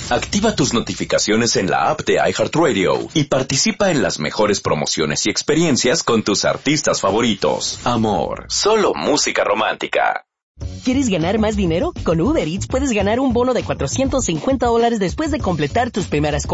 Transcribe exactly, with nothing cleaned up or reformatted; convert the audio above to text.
Activa tus notificaciones en la app de iHeartRadio y participa en las mejores promociones y experiencias con tus artistas favoritos. Amor, solo música romántica. ¿Quieres ganar más dinero? Con Uber Eats puedes ganar un bono de cuatrocientos cincuenta dólares después de completar tus primeras compras.